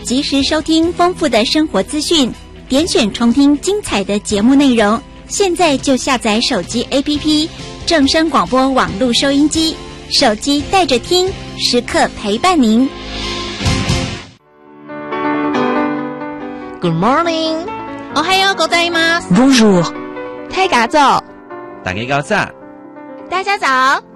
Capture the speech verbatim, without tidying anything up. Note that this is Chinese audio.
及时收听丰富的生活资讯，点选重听精彩的节目内容。现在就下载手机 A P P 正声广播网络收音机，手机带着听，时刻陪伴您。 Good morning， おはようございます。 Bonjour， 太嘎早， 大家早。 大家早。